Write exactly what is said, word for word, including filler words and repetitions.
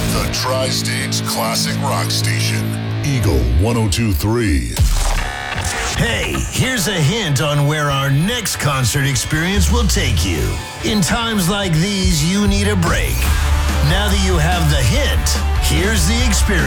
The Tri-State's classic rock station, Eagle one oh two point three. Hey, here's a hint on where our next concert experience will take you. In times like these, you need a break. Now that you have the hint, here's the experience.